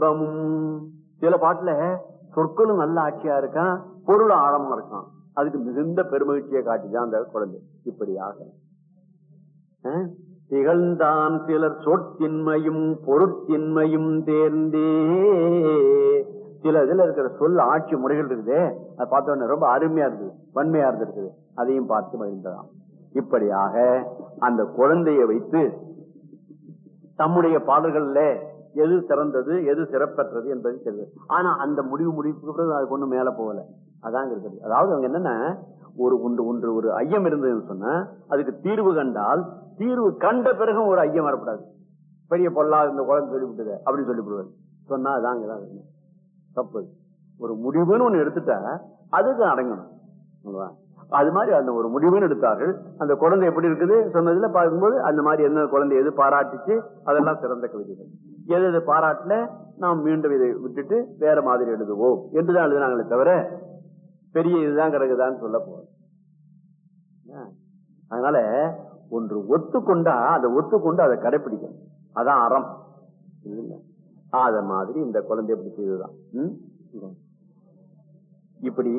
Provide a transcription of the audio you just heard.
சில பாட்டுல சொற்களும் நல்ல ஆட்சியா இருக்கான், பொருளும் ஆழமா இருக்கான். அதுக்கு மிகுந்த பெருமகிழ்ச்சியை காட்டிதான் அந்த குழந்தை இப்படியாக திகழ்ந்தான். சிலர் சொற்தின்மையும் பொருட்தின்மையும் தேர்ந்தே. சில இதுல இருக்கிற சொல் ஆட்சி முறைகள் இருக்குது, அதை பார்த்தோன்னே ரொம்ப அருமையா இருக்குது, வன்மையா இருந்திருக்குது, அதையும் பார்த்து மகிழ்ந்ததாம். இப்படியாக அந்த குழந்தையை வைத்து தம்முடைய பாடல்கள்ல எது சிறந்தது எது சிறப்பற்றது என்பது தெரியுது. ஆனா அந்த முடிவுக்கு பிறகு அது கொண்டு மேல போகல. அதான் இருக்குது. அதாவது அவங்க என்னன்னா ஒரு ஐயம் இருந்ததுன்னு சொன்னா அதுக்கு தீர்வு கண்டால், தீர்வு கண்ட பிறகும் ஒரு ஐயம் வரக்கூடாது. பெரிய பொல்லா இந்த குழந்தை சொல்லிவிட்டது அப்படின்னு சொல்லிவிடுவாரு. சொன்னா அதாங்க தப்பு. ஒரு முடிவுன்னு ஒண்ணு எடுத்துட்டா அதுக்கு அடங்கணும். அது மாதிரி அந்த ஒரு முடிவுன்னு எடுத்தார்கள். அந்த குழந்தை எப்படி இருக்குது சொன்னதுல பார்க்கும்போது அந்த மாதிரி என்ன குழந்தை எது பாராட்டிச்சு அதெல்லாம் சிறந்த கவிதைகள். எது பாராட்டல நாம் மீண்டும் இதை விட்டுட்டு வேற மாதிரி எழுதுவோம் என்றுதான் எழுதினாங்களே தவிர பெரிய இதுதான் கிடக்குதான்னு சொல்ல போறோம். அதனால ஒன்று ஒத்துக்கொண்டா அதை ஒத்துக்கொண்டு அதை கடைபிடிக்கணும். அதான் அறம். அத மாதிரி இந்த குழந்தை எப்படி செய்ததுதான். இப்படி